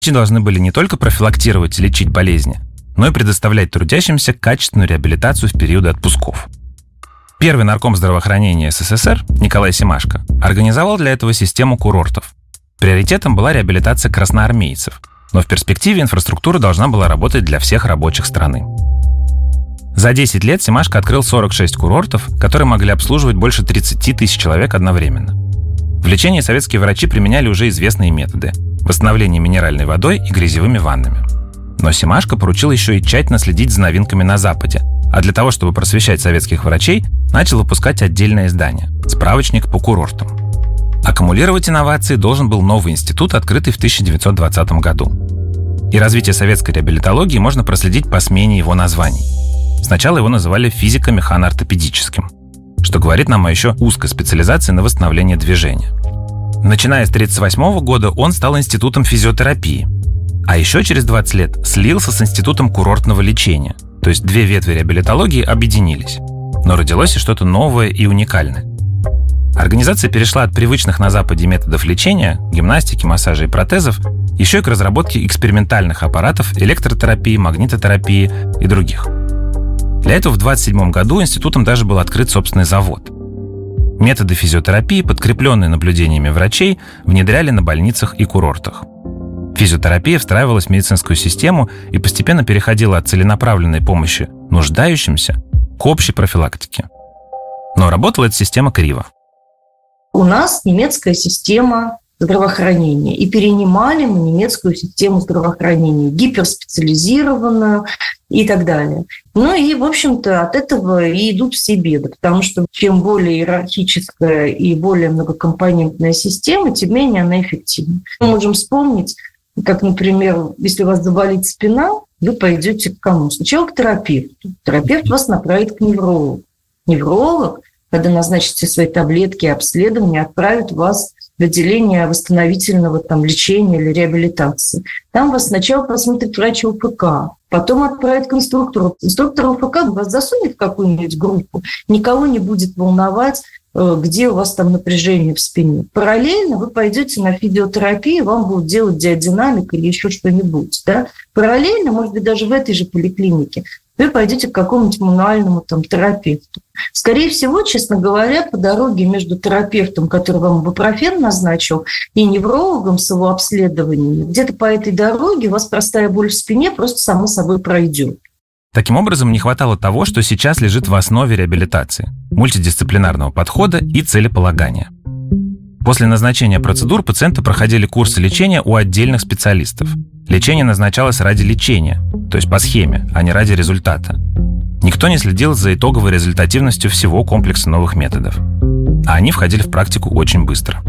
Врачи должны были не только профилактировать и лечить болезни, но и предоставлять трудящимся качественную реабилитацию в периоды отпусков. Первый нарком здравоохранения СССР Николай Семашко организовал для этого систему курортов. Приоритетом была реабилитация красноармейцев, но в перспективе инфраструктура должна была работать для всех рабочих страны. За 10 лет Семашко открыл 46 курортов, которые могли обслуживать больше 30 тысяч человек одновременно. В лечении советские врачи применяли уже известные методы – восстановление минеральной водой и грязевыми ваннами. Но Семашко поручил еще и тщательно следить за новинками на Западе, а для того, чтобы просвещать советских врачей, начал выпускать отдельное издание – «Справочник по курортам». Аккумулировать инновации должен был новый институт, открытый в 1920 году. И развитие советской реабилитологии можно проследить по смене его названий. Сначала его называли физико-механоортопедическим, что говорит нам о еще узкой специализации на восстановление движения. Начиная с 1938 года он стал институтом физиотерапии, а еще через 20 лет слился с институтом курортного лечения, то есть две ветви реабилитологии объединились. Но родилось и что-то новое и уникальное. Организация перешла от привычных на Западе методов лечения, гимнастики, массажа и протезов, еще и к разработке экспериментальных аппаратов, электротерапии, магнитотерапии и других. Для этого в 1927 году институтом даже был открыт собственный завод. Методы физиотерапии, подкрепленные наблюдениями врачей, внедряли на больницах и курортах. Физиотерапия встраивалась в медицинскую систему и постепенно переходила от целенаправленной помощи нуждающимся к общей профилактике. Но работала эта система криво. У нас немецкая система здравоохранения, и перенимали мы немецкую систему здравоохранения, гиперспециализированную и так далее. Ну и, в общем-то, от этого и идут все беды, потому что чем более иерархическая и более многокомпонентная система, тем менее она эффективна. Мы можем вспомнить, как, например, если у вас заболит спина, вы пойдете к кому? Сначала к терапевту. Терапевт вас направит к неврологу. Невролог, когда назначит все свои таблетки и обследования, отправит вас в отделение восстановительного лечения или реабилитации. Там вас сначала посмотрит врач ОФК, потом отправит к инструктору. Инструктор ОФК вас засунет в какую-нибудь группу, никого не будет волновать, где у вас там напряжение в спине. Параллельно вы пойдете на физиотерапию, вам будут делать диадинамик или еще что-нибудь. Да? Параллельно, может быть, даже в этой же поликлинике вы пойдете к какому-нибудь мануальному терапевту. Скорее всего, честно говоря, по дороге между терапевтом, который вам ибупрофен назначил, и неврологом с его обследованием, где-то по этой дороге у вас простая боль в спине просто само собой пройдет. Таким образом, не хватало того, что сейчас лежит в основе реабилитации – мультидисциплинарного подхода и целеполагания. После назначения процедур пациенты проходили курсы лечения у отдельных специалистов. Лечение назначалось ради лечения, то есть по схеме, а не ради результата. Никто не следил за итоговой результативностью всего комплекса новых методов. А они входили в практику очень быстро.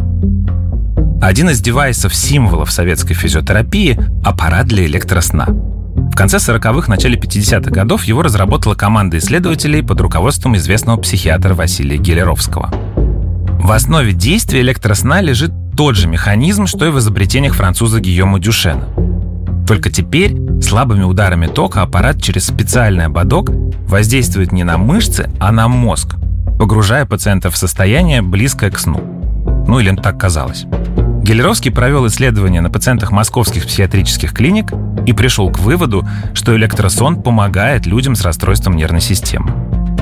Один из девайсов, символов советской физиотерапии – аппарат для электросна. В конце 40-х, начале 50-х годов его разработала команда исследователей под руководством известного психиатра Василия Гелеровского. В основе действия электросна лежит тот же механизм, что и в изобретениях француза Гийома Дюшена. Только теперь слабыми ударами тока аппарат через специальный ободок воздействует не на мышцы, а на мозг, погружая пациента в состояние, близкое к сну. Ну или так казалось. Гелеровский провел исследования на пациентах московских психиатрических клиник и пришел к выводу, что электросон помогает людям с расстройством нервной системы.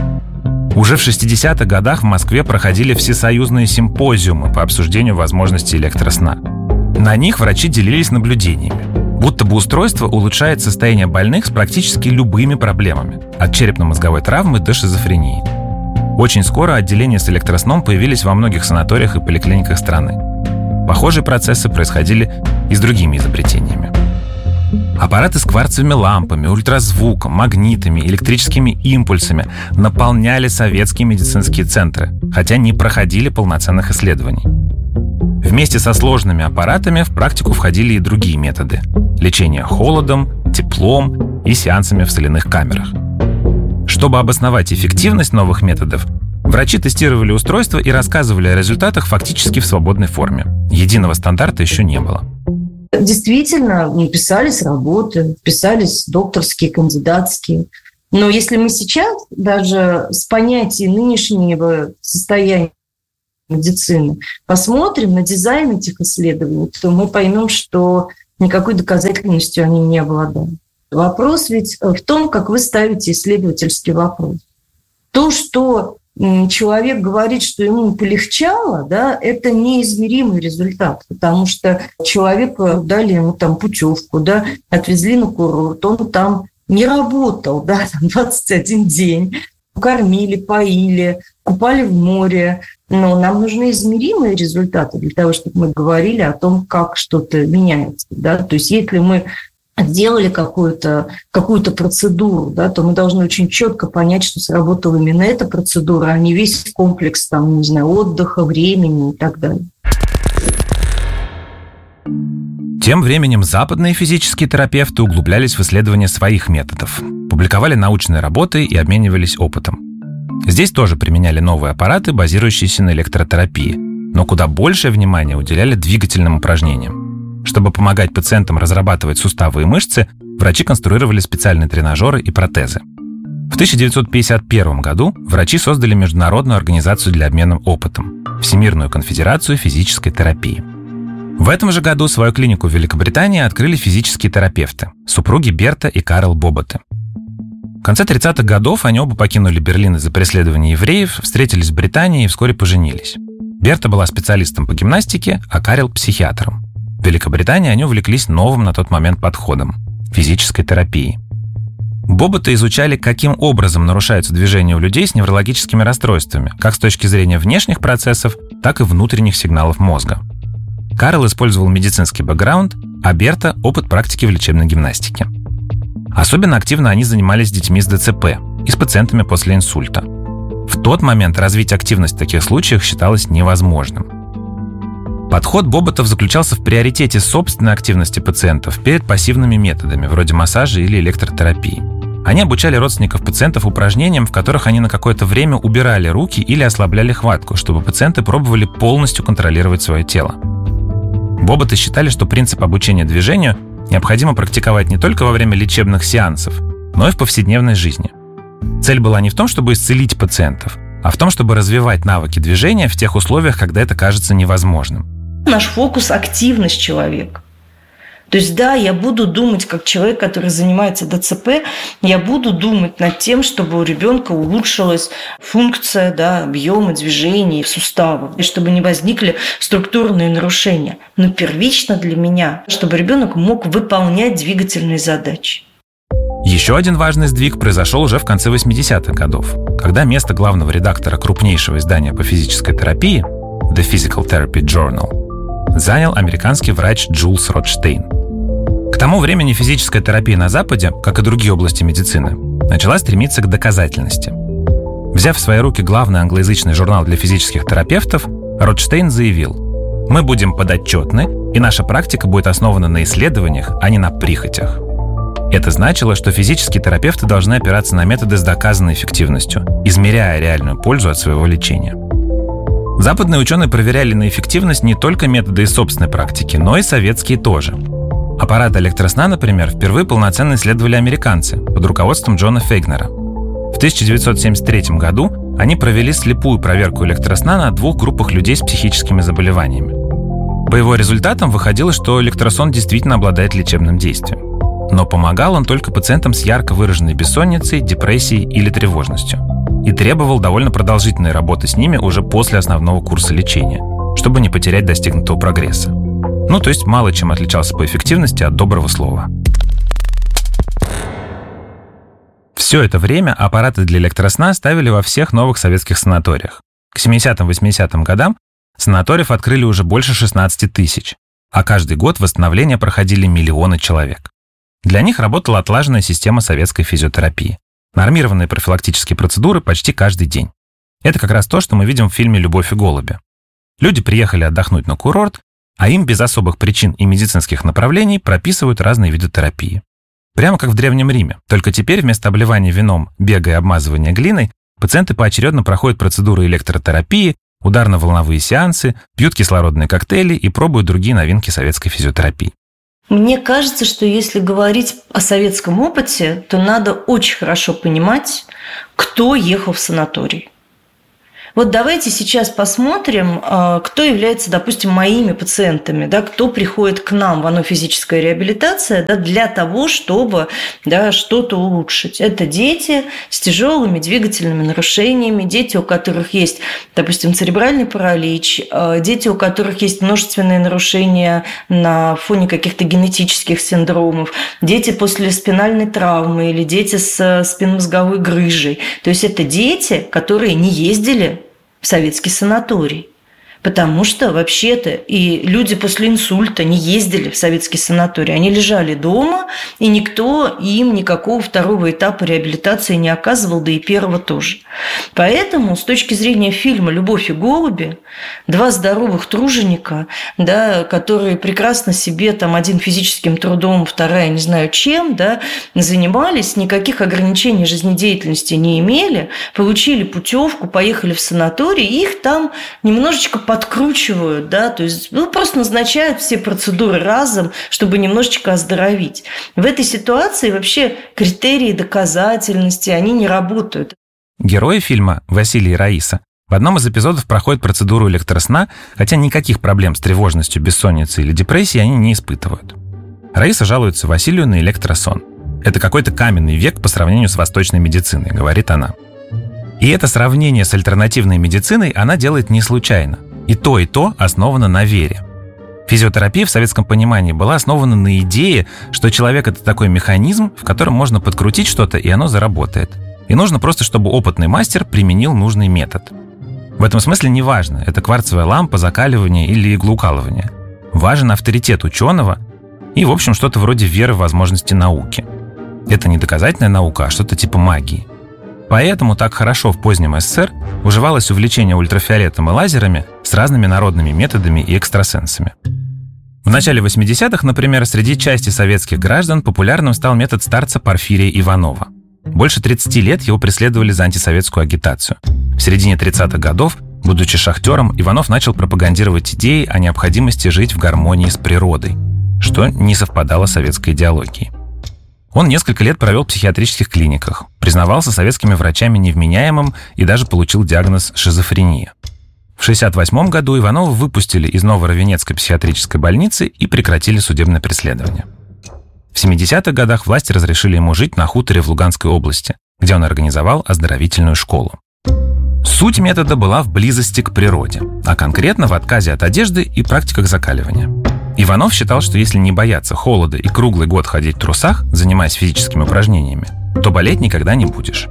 Уже в 60-х годах в Москве проходили всесоюзные симпозиумы по обсуждению возможностей электросна. На них врачи делились наблюдениями, будто бы устройство улучшает состояние больных с практически любыми проблемами, от черепно-мозговой травмы до шизофрении. Очень скоро отделения с электросном появились во многих санаториях и поликлиниках страны. Похожие процессы происходили и с другими изобретениями. Аппараты с кварцевыми лампами, ультразвуком, магнитами, электрическими импульсами наполняли советские медицинские центры, хотя не проходили полноценных исследований. Вместе со сложными аппаратами в практику входили и другие методы – лечение холодом, теплом и сеансами в соляных камерах. Чтобы обосновать эффективность новых методов, врачи тестировали устройства и рассказывали о результатах фактически в свободной форме. Единого стандарта еще не было. Действительно, писались работы, писались докторские, кандидатские. Но если мы сейчас даже с понятием нынешнего состояния медицины посмотрим на дизайн этих исследований, то мы поймем, что никакой доказательностью они не обладают. Вопрос ведь в том, как вы ставите исследовательский вопрос. То, что человек говорит, что ему полегчало, да, это неизмеримый результат, потому что человеку дали ему там путевку, да, отвезли на курорт, он там не работал, да, там 21 день, кормили, поили, купали в море. Но нам нужны измеримые результаты для того, чтобы мы говорили о том, как что-то меняется. Да? То есть если мы сделали какую-то процедуру, да, то мы должны очень четко понять, что сработала именно эта процедура, а не весь комплекс там, не знаю, отдыха, времени и так далее. Тем временем западные физические терапевты углублялись в исследование своих методов, публиковали научные работы и обменивались опытом. Здесь тоже применяли новые аппараты, базирующиеся на электротерапии, но куда большее внимание уделяли двигательным упражнениям. Чтобы помогать пациентам разрабатывать суставы и мышцы, врачи конструировали специальные тренажеры и протезы. В 1951 году врачи создали Международную организацию для обмена опытом – Всемирную конфедерацию физической терапии. В этом же году свою клинику в Великобритании открыли физические терапевты – супруги Берта и Карл Боботы. В конце 30-х годов они оба покинули Берлин из-за преследования евреев, встретились в Британии и вскоре поженились. Берта была специалистом по гимнастике, а Карл – психиатром. В Великобритании они увлеклись новым на тот момент подходом – физической терапией. Боботы изучали, каким образом нарушаются движения у людей с неврологическими расстройствами, как с точки зрения внешних процессов, так и внутренних сигналов мозга. Карл использовал медицинский бэкграунд, а Берта – опыт практики в лечебной гимнастике. Особенно активно они занимались с детьми с ДЦП и с пациентами после инсульта. В тот момент развить активность в таких случаях считалось невозможным. Подход Боботов заключался в приоритете собственной активности пациентов перед пассивными методами, вроде массажа или электротерапии. Они обучали родственников пациентов упражнениям, в которых они на какое-то время убирали руки или ослабляли хватку, чтобы пациенты пробовали полностью контролировать свое тело. Боботы считали, что принцип обучения движению необходимо практиковать не только во время лечебных сеансов, но и в повседневной жизни. Цель была не в том, чтобы исцелить пациентов, а в том, чтобы развивать навыки движения в тех условиях, когда это кажется невозможным. Наш фокус – активность человека. То есть, да, я буду думать, как человек, который занимается ДЦП, я буду думать над тем, чтобы у ребенка улучшилась функция, да, объема движений суставов, и чтобы не возникли структурные нарушения. Но первично для меня, чтобы ребенок мог выполнять двигательные задачи. Еще один важный сдвиг произошел уже в конце 80-х годов, когда место главного редактора крупнейшего издания по физической терапии The Physical Therapy Journal занял американский врач Джулс Ротштейн. К тому времени физическая терапия на Западе, как и другие области медицины, начала стремиться к доказательности. Взяв в свои руки главный англоязычный журнал для физических терапевтов, Ротштейн заявил: «Мы будем подотчетны, и наша практика будет основана на исследованиях, а не на прихотях». Это значило, что физические терапевты должны опираться на методы с доказанной эффективностью, измеряя реальную пользу от своего лечения. Западные ученые проверяли на эффективность не только методы из собственной практики, но и советские тоже. Аппарат электросна, например, впервые полноценно исследовали американцы под руководством Джона Фейгнера. В 1973 году они провели слепую проверку электросна на 2 группах людей с психическими заболеваниями. По его результатам выходило, что электросон действительно обладает лечебным действием. Но помогал он только пациентам с ярко выраженной бессонницей, депрессией или тревожностью. И требовал довольно продолжительной работы с ними уже после основного курса лечения, чтобы не потерять достигнутого прогресса. Ну, то есть мало чем отличался по эффективности от доброго слова. Все это время аппараты для электросна ставили во всех новых советских санаториях. К 70-80 годам санаториев открыли уже больше 16 тысяч, а каждый год восстановления проходили миллионы человек. Для них работала отлаженная система советской физиотерапии. Нормированные профилактические процедуры почти каждый день. Это как раз то, что мы видим в фильме «Любовь и голуби». Люди приехали отдохнуть на курорт, а им без особых причин и медицинских направлений прописывают разные виды терапии. Прямо как в Древнем Риме, только теперь вместо обливания вином, бега и обмазывания глиной пациенты поочередно проходят процедуры электротерапии, ударно-волновые сеансы, пьют кислородные коктейли и пробуют другие новинки советской физиотерапии. Мне кажется, что если говорить о советском опыте, то надо очень хорошо понимать, кто ехал в санаторий. Вот давайте сейчас посмотрим, кто является, допустим, моими пациентами, да, кто приходит к нам в ОНО «Физическая реабилитация», да, для того, чтобы, да, что-то улучшить. Это дети с тяжелыми двигательными нарушениями, дети, у которых есть, допустим, церебральный паралич, дети, у которых есть множественные нарушения на фоне каких-то генетических синдромов, дети после спинальной травмы или дети с спинномозговой грыжей. То есть это дети, которые не ездили в советский санаторий. Потому что вообще-то и люди после инсульта не ездили в советский санаторий. Они лежали дома, и никто им никакого второго этапа реабилитации не оказывал, да и первого тоже. Поэтому с точки зрения фильма «Любовь и голуби» два здоровых труженика, да, которые прекрасно себе, там, один физическим трудом, вторая не знаю чем, да, занимались, никаких ограничений жизнедеятельности не имели, получили путевку, поехали в санаторий, и их там немножечко подкручивают, да, то есть просто назначают все процедуры разом, чтобы немножечко оздоровить. В этой ситуации вообще критерии доказательности, они не работают. Герои фильма Василий и Раиса в одном из эпизодов проходят процедуру электросна, хотя никаких проблем с тревожностью, бессонницей или депрессией они не испытывают. Раиса жалуется Василию на электросон. «Это какой-то каменный век по сравнению с восточной медициной», — говорит она. И это сравнение с альтернативной медициной она делает не случайно. И то основано на вере. Физиотерапия в советском понимании была основана на идее, что человек – это такой механизм, в котором можно подкрутить что-то, и оно заработает. И нужно просто, чтобы опытный мастер применил нужный метод. В этом смысле не важно, это кварцевая лампа, закаливание или иглоукалывание. Важен авторитет ученого и, в общем, что-то вроде веры в возможности науки. Это не доказательная наука, а что-то типа магии. Поэтому так хорошо в позднем СССР уживалось увлечение ультрафиолетом и лазерами с разными народными методами и экстрасенсами. В начале 80-х, например, среди части советских граждан популярным стал метод старца Порфирия Иванова. Больше 30 лет его преследовали за антисоветскую агитацию. В середине 30-х годов, будучи шахтером, Иванов начал пропагандировать идеи о необходимости жить в гармонии с природой, что не совпадало с советской идеологией. Он несколько лет провел в психиатрических клиниках, признавался советскими врачами невменяемым и даже получил диагноз шизофрения. В 1968 году Иванова выпустили из Новоровенецкой психиатрической больницы и прекратили судебное преследование. В 70-х годах власти разрешили ему жить на хуторе в Луганской области, где он организовал оздоровительную школу. Суть метода была в близости к природе, а конкретно в отказе от одежды и практиках закаливания. Иванов считал, что если не бояться холода и круглый год ходить в трусах, занимаясь физическими упражнениями, то болеть никогда не будешь.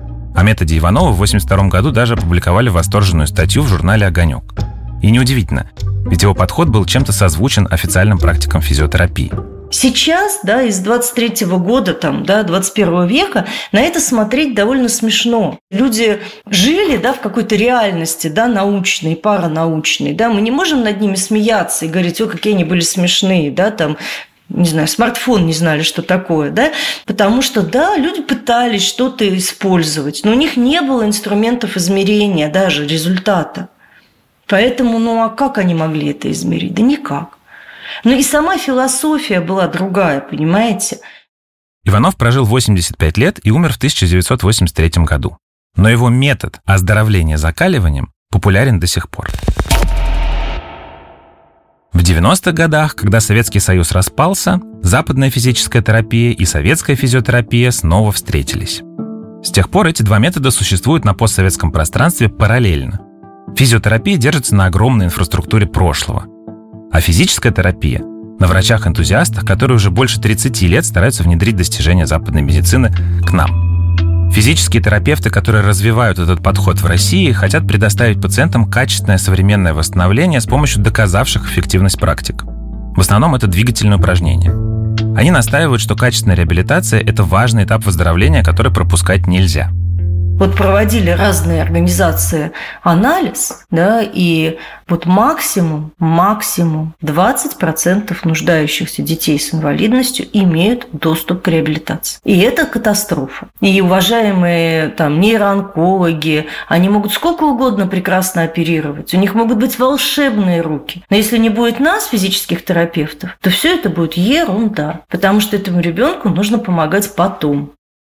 О методе Иванова в 1982 году даже опубликовали восторженную статью в журнале «Огонек». И неудивительно, ведь его подход был чем-то созвучен официальным практикам физиотерапии. Сейчас, да, из 23-го года, там, да, 21 века на это смотреть довольно смешно. Люди жили, да, в какой-то реальности, да, научной, паранаучной, да, мы не можем над ними смеяться и говорить, о, какие они были смешные, да, там, не знаю, смартфон не знали, что такое, да, потому что, да, люди пытались что-то использовать, но у них не было инструментов измерения даже результата. Поэтому, ну, а как они могли это измерить? Да никак. Ну и сама философия была другая, понимаете? Иванов прожил 85 лет и умер в 1983 году. Но его метод оздоровления закаливанием популярен до сих пор. В 90-х годах, когда Советский Союз распался, западная физическая терапия и советская физиотерапия снова встретились. С тех пор эти два метода существуют на постсоветском пространстве параллельно. Физиотерапия держится на огромной инфраструктуре прошлого, а физическая терапия – на врачах-энтузиастах, которые уже больше 30 лет стараются внедрить достижения западной медицины к нам. Физические терапевты, которые развивают этот подход в России, хотят предоставить пациентам качественное современное восстановление с помощью доказавших эффективность практик. В основном это двигательные упражнения. Они настаивают, что качественная реабилитация – это важный этап выздоровления, который пропускать нельзя. Вот проводили разные организации анализ, да, и вот максимум 20% нуждающихся детей с инвалидностью имеют доступ к реабилитации. И это катастрофа. И уважаемые там нейроонкологи, они могут сколько угодно прекрасно оперировать, у них могут быть волшебные руки. Но если не будет нас, физических терапевтов, то все это будет ерунда, потому что этому ребенку нужно помогать потом.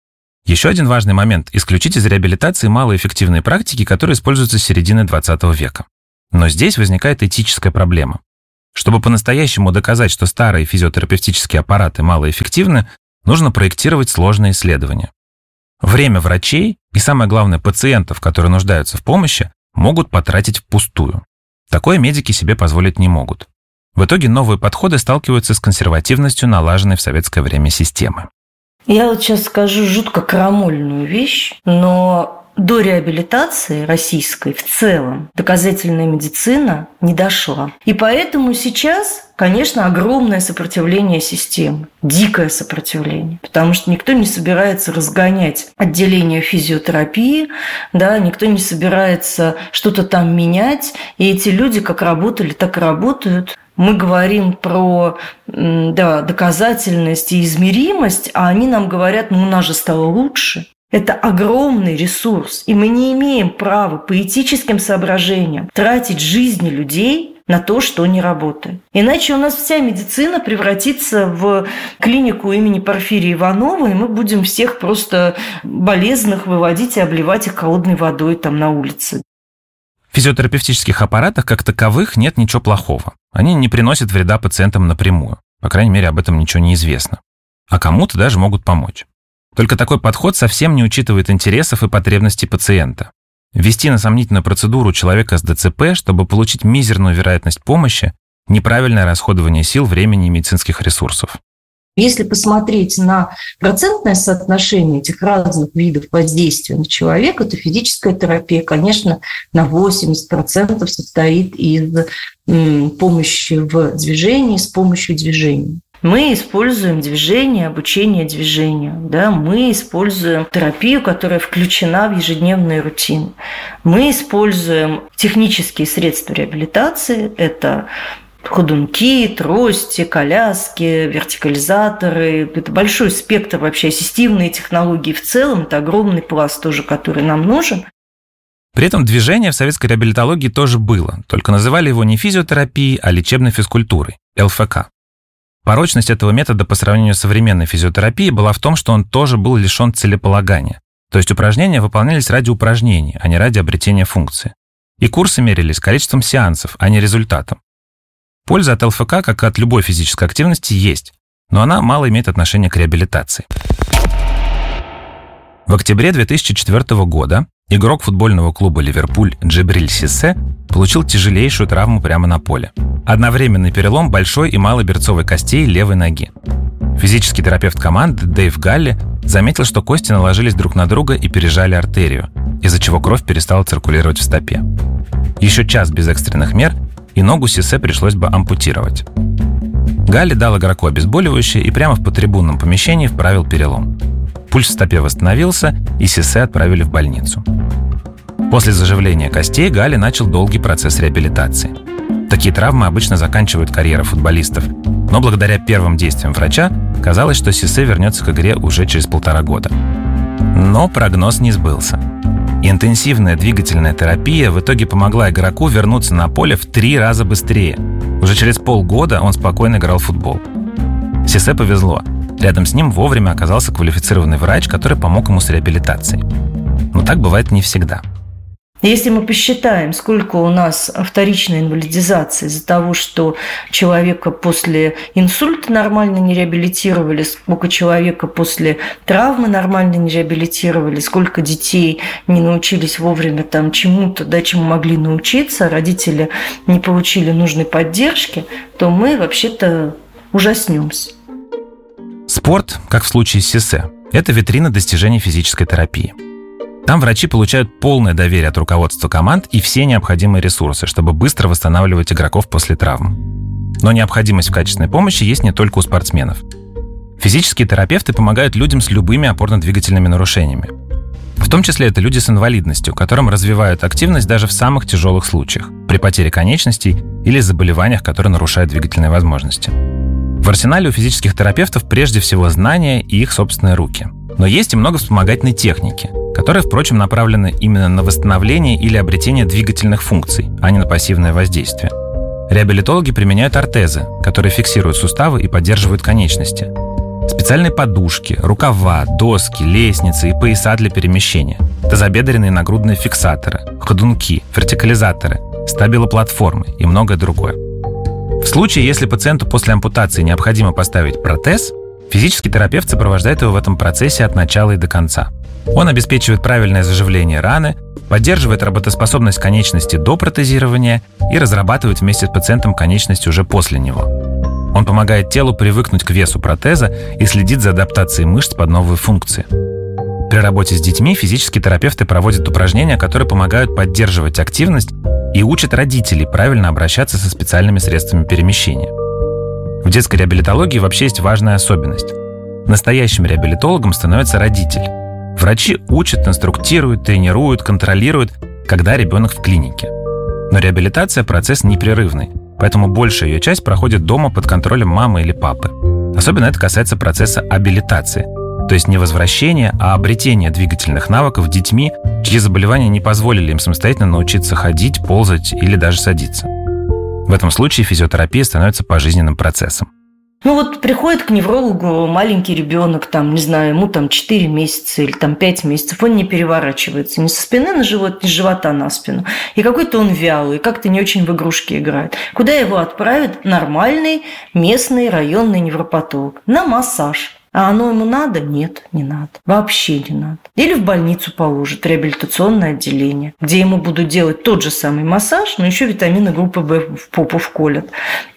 Еще один важный момент – исключить из реабилитации малоэффективные практики, которые используются с середины 20 века. Но здесь возникает этическая проблема. Чтобы по-настоящему доказать, что старые физиотерапевтические аппараты малоэффективны, нужно проектировать сложные исследования. Время врачей и, самое главное, пациентов, которые нуждаются в помощи, могут потратить впустую. Такое медики себе позволить не могут. В итоге новые подходы сталкиваются с консервативностью, налаженной в советское время системы. Я вот сейчас скажу жутко крамольную вещь, но до реабилитации российской в целом доказательная медицина не дошла. И поэтому сейчас, конечно, огромное сопротивление системы, дикое сопротивление, потому что никто не собирается разгонять отделение физиотерапии, да, никто не собирается что-то там менять, и эти люди как работали, так и работают. Мы говорим про доказательность и измеримость, а они нам говорят, у нас же стало лучше. Это огромный ресурс, и мы не имеем права по этическим соображениям тратить жизни людей на то, что не работает. Иначе у нас вся медицина превратится в клинику имени Порфирия Иванова, и мы будем всех просто болезных выводить и обливать их холодной водой там на улице. В физиотерапевтических аппаратах как таковых нет ничего плохого. Они не приносят вреда пациентам напрямую. По крайней мере, об этом ничего не известно. А кому-то даже могут помочь. Только такой подход совсем не учитывает интересов и потребностей пациента. Ввести на сомнительную процедуру человека с ДЦП, чтобы получить мизерную вероятность помощи, неправильное расходование сил, времени и медицинских ресурсов. Если посмотреть на процентное соотношение этих разных видов воздействия на человека, то физическая терапия, конечно, на 80% состоит из помощи в движении с помощью движения. Мы используем движение, обучение движению. Да? Мы используем терапию, которая включена в ежедневную рутину. Мы используем технические средства реабилитации. Это ходунки, трости, коляски, вертикализаторы. Это большой спектр вообще, ассистивные технологии в целом. Это огромный пласт тоже, который нам нужен. При этом движение в советской реабилитологии тоже было, только называли его не физиотерапией, а лечебной физкультурой, ЛФК. Порочность этого метода по сравнению с современной физиотерапией была в том, что он тоже был лишен целеполагания. То есть упражнения выполнялись ради упражнений, а не ради обретения функции. И курсы мерились количеством сеансов, а не результатом. Польза от ЛФК, как и от любой физической активности, есть, но она мало имеет отношения к реабилитации. В октябре 2004 года игрок футбольного клуба «Ливерпуль» Джибриль Сиссе получил тяжелейшую травму прямо на поле. Одновременный перелом большой и малой берцовой костей левой ноги. Физический терапевт команды Дэйв Галли заметил, что кости наложились друг на друга и пережали артерию, из-за чего кровь перестала циркулировать в стопе. Еще час без экстренных мер, и ногу Сиссе пришлось бы ампутировать. Галли дал игроку обезболивающее и прямо в потрибунном помещении вправил перелом. Пульс в стопе восстановился, и Сиссе отправили в больницу. После заживления костей Галли начал долгий процесс реабилитации. Такие травмы обычно заканчивают карьеру футболистов, но благодаря первым действиям врача казалось, что Сиссе вернется к игре уже через 1,5 года. Но прогноз не сбылся. Интенсивная двигательная терапия в итоге помогла игроку вернуться на поле в 3 раза быстрее. Уже через полгода он спокойно играл в футбол. Сиссе повезло. Рядом с ним вовремя оказался квалифицированный врач, который помог ему с реабилитацией. Но так бывает не всегда. Если мы посчитаем, сколько у нас вторичной инвалидизации из-за того, что человека после инсульта нормально не реабилитировали, сколько человека после травмы нормально не реабилитировали, сколько детей не научились вовремя там чему-то, да, чему могли научиться, родители не получили нужной поддержки, то мы вообще-то ужаснемся. Спорт, как в случае с Сиссе, это витрина достижений физической терапии. Там врачи получают полное доверие от руководства команд и все необходимые ресурсы, чтобы быстро восстанавливать игроков после травм. Но необходимость в качественной помощи есть не только у спортсменов. Физические терапевты помогают людям с любыми опорно-двигательными нарушениями. В том числе это люди с инвалидностью, которым развивают активность даже в самых тяжелых случаях, при потере конечностей или заболеваниях, которые нарушают двигательные возможности. В арсенале у физических терапевтов прежде всего знания и их собственные руки. Но есть и много вспомогательной техники, которые, впрочем, направлены именно на восстановление или обретение двигательных функций, а не на пассивное воздействие. Реабилитологи применяют ортезы, которые фиксируют суставы и поддерживают конечности. Специальные подушки, рукава, доски, лестницы и пояса для перемещения, тазобедренные нагрудные фиксаторы, ходунки, вертикализаторы, стабилоплатформы и многое другое. В случае, если пациенту после ампутации необходимо поставить протез, физический терапевт сопровождает его в этом процессе от начала и до конца. Он обеспечивает правильное заживление раны, поддерживает работоспособность конечности до протезирования и разрабатывает вместе с пациентом конечность уже после него. Он помогает телу привыкнуть к весу протеза и следит за адаптацией мышц под новые функции. При работе с детьми физические терапевты проводят упражнения, которые помогают поддерживать активность и учат родителей правильно обращаться со специальными средствами перемещения. В детской реабилитологии вообще есть важная особенность. Настоящим реабилитологом становится родитель. Врачи учат, инструктируют, тренируют, контролируют, когда ребенок в клинике. Но реабилитация – процесс непрерывный, поэтому большая ее часть проходит дома под контролем мамы или папы. Особенно это касается процесса абилитации, то есть не возвращения, а обретения двигательных навыков детьми, чьи заболевания не позволили им самостоятельно научиться ходить, ползать или даже садиться. В этом случае физиотерапия становится пожизненным процессом. Приходит к неврологу маленький ребенок, ему 4 месяца или 5 месяцев, он не переворачивается ни со спины на живот, ни с живота на спину. И какой-то он вялый, как-то не очень в игрушки играет. Куда его отправит нормальный местный районный невропатолог? На массаж. А оно ему надо? Нет, не надо. Вообще не надо. Или в больницу положат, реабилитационное отделение, где ему будут делать тот же самый массаж, но еще витамины группы В в попу вколят.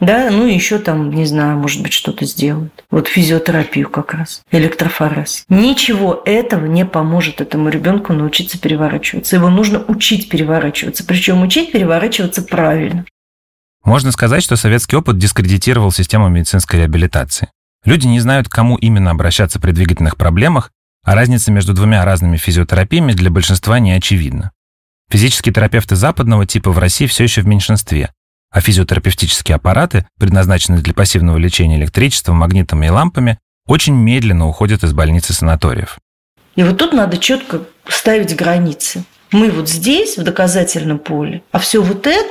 Еще может быть, что-то сделают. Физиотерапию как раз, электрофорез. Ничего этого не поможет этому ребенку научиться переворачиваться. Его нужно учить переворачиваться. Причем учить переворачиваться правильно. Можно сказать, что советский опыт дискредитировал систему медицинской реабилитации. Люди не знают, к кому именно обращаться при двигательных проблемах, а разница между двумя разными физиотерапиями для большинства не очевидна. Физические терапевты западного типа в России все еще в меньшинстве, а физиотерапевтические аппараты, предназначенные для пассивного лечения электричеством, магнитами и лампами, очень медленно уходят из больниц и санаториев. И тут надо четко ставить границы. Мы здесь, в доказательном поле, а все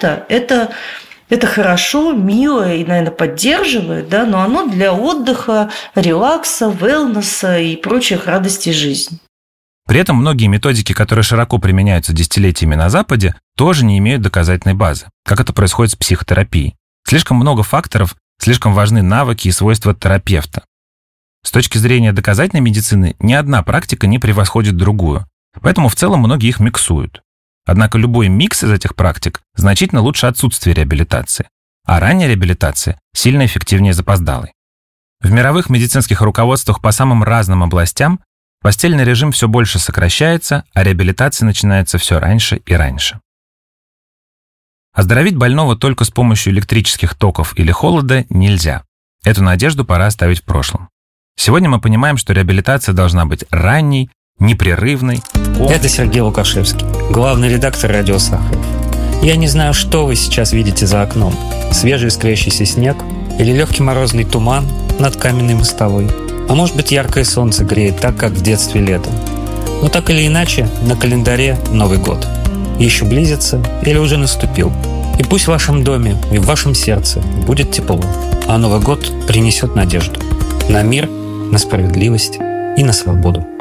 это хорошо, мило и, наверное, поддерживает, но оно для отдыха, релакса, велнеса и прочих радостей жизни. При этом многие методики, которые широко применяются десятилетиями на Западе, тоже не имеют доказательной базы, как это происходит с психотерапией. Слишком много факторов, слишком важны навыки и свойства терапевта. С точки зрения доказательной медицины ни одна практика не превосходит другую, поэтому в целом многие их миксуют. Однако любой микс из этих практик значительно лучше отсутствия реабилитации, а ранняя реабилитация сильно эффективнее запоздалой. В мировых медицинских руководствах по самым разным областям постельный режим все больше сокращается, а реабилитация начинается все раньше и раньше. Оздоровить больного только с помощью электрических токов или холода нельзя. Эту надежду пора оставить в прошлом. Сегодня мы понимаем, что реабилитация должна быть ранней, непрерывной. Это Сергей Лукашевский, главный редактор «Радио Сахаров». Я не знаю, что вы сейчас видите за окном. Свежий искрящийся снег или легкий морозный туман над каменной мостовой. А может быть, яркое солнце греет так, как в детстве летом. Но так или иначе, на календаре Новый год. Еще близится или уже наступил. И пусть в вашем доме и в вашем сердце будет тепло, а Новый год принесет надежду на мир, на справедливость и на свободу.